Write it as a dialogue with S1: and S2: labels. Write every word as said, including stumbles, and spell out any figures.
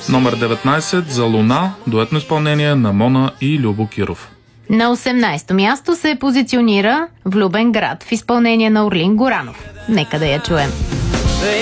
S1: Номер деветнайсет за Луна, дуетно изпълнение на Мона и Любо Киров.
S2: На осемнайсето място се позиционира Влюбен град в изпълнение на Орлин Горанов. Нека да я чуем.